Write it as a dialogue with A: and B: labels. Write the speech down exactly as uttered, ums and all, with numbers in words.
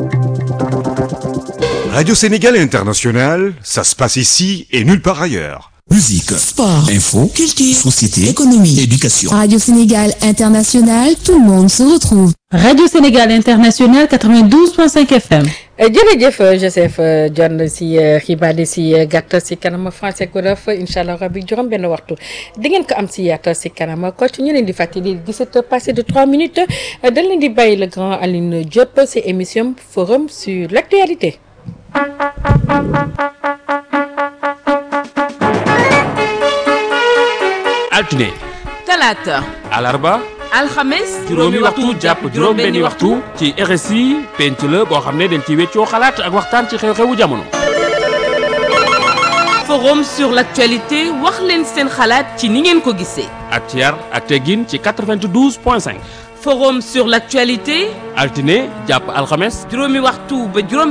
A: Radio Sénégal International, ça se passe ici et nulle part ailleurs.
B: Musique, sport, info, culture, société, économie, éducation.
C: Radio Sénégal International, tout le monde se retrouve.
D: Radio Sénégal International quatre-vingt-douze point cinq F M.
E: jërëjëf Joseph John si xibaar yi si gàttal si kanam français ko def incha allah rabi juróom benn waxtu di ngeen ko am si yaatal si kanam coach ñu leen di fàttali dix-sept heures passé de trois minutes dañ leen di bàyyi le grand Aline Diop si émission forum sur l'actualité.
F: altine
G: talaata
F: alarba
G: alxames
F: juróomi waxtu jàpp juróom benni waxtu ci R S I penc la boo xam ne dañ ci weccoo xalaat ak waxtaan ci xew-xewu jamono.
G: forum sur l'actualité wax leen seen xalaat ci ni ngeen ko gisee.
F: ak ci yar ak teggin ci quatre-vingt-douze point cinq.
G: forum sur l'actualité
F: altine jàpp alxames
G: juróomi waxtu ba juróom